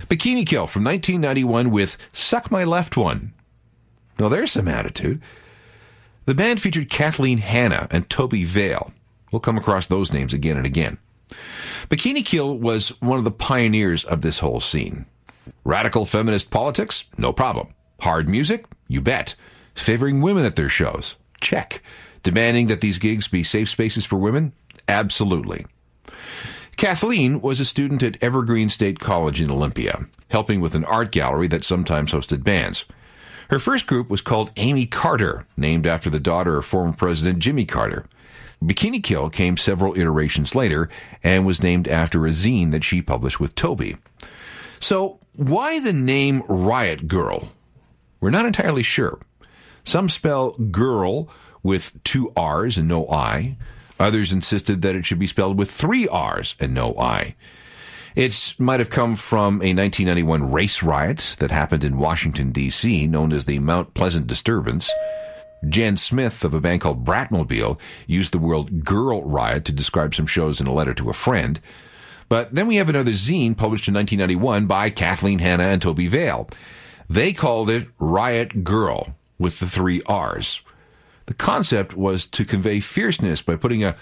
Bikini Kill from 1991 with Suck My Left One. Now there's some attitude. The band featured Kathleen Hanna and Toby Vale. We'll come across those names again and again. Bikini Kill was one of the pioneers of this whole scene. Radical feminist politics? No problem. Hard music? You bet. Favoring women at their shows? Check. Demanding that these gigs be safe spaces for women? Absolutely. Kathleen was a student at Evergreen State College in Olympia, helping with an art gallery that sometimes hosted bands. Her first group was called Amy Carter, named after the daughter of former President Jimmy Carter. Bikini Kill came several iterations later and was named after a zine that she published with Toby. So, why the name Riot Girl? We're not entirely sure. Some spell girl with 2 R's and no I. Others insisted that it should be spelled with 3 R's and no I. It might have come from a 1991 race riot that happened in Washington, D.C., known as the Mount Pleasant Disturbance. Jan Smith of a band called Bratmobile used the word girl riot to describe some shows in a letter to a friend. But then we have another zine published in 1991 by Kathleen Hanna and Toby Vale. They called it Riot Girl with the 3 R's. The concept was to convey fierceness by putting a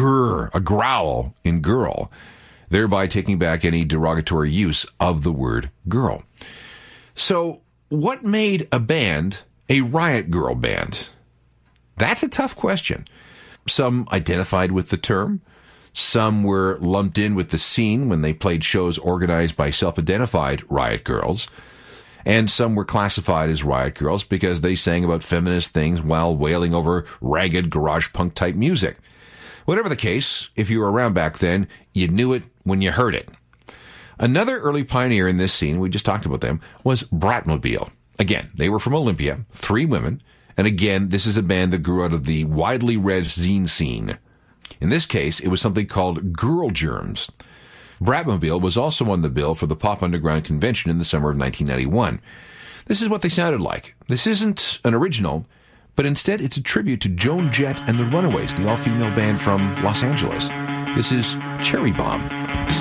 growl in girl, thereby taking back any derogatory use of the word girl. So, what made a band a Riot Girl band? That's a tough question. Some identified with the term. Some were lumped in with the scene when they played shows organized by self-identified Riot Girls. And some were classified as Riot Girls because they sang about feminist things while wailing over ragged garage punk type music. Whatever the case, if you were around back then, you knew it when you heard it. Another early pioneer in this scene, we just talked about them, was Bratmobile. Again, they were from Olympia, 3 women, and again, this is a band that grew out of the widely read zine scene. In this case, it was something called Girl Germs. Bratmobile was also on the bill for the Pop Underground Convention in the summer of 1991. This is what they sounded like. This isn't an original, but instead it's a tribute to Joan Jett and the Runaways, the all-female band from Los Angeles. This is Cherry Bomb.